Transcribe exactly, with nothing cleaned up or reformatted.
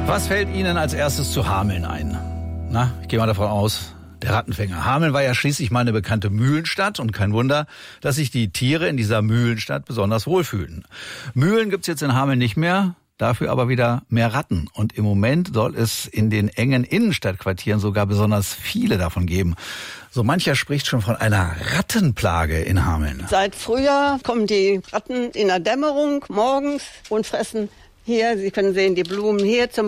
Was fällt Ihnen als erstes zu Hameln ein? Na, ich gehe mal davon aus, der Rattenfänger. Hameln war ja schließlich mal eine bekannte Mühlenstadt und kein Wunder, dass sich die Tiere in dieser Mühlenstadt besonders wohlfühlen. Mühlen gibt's jetzt in Hameln nicht mehr, dafür aber wieder mehr Ratten. Und im Moment soll es in den engen Innenstadtquartieren sogar besonders viele davon geben. So mancher spricht schon von einer Rattenplage in Hameln. Seit Frühjahr kommen die Ratten in der Dämmerung morgens und fressen hier, Sie können sehen, die Blumen hier zum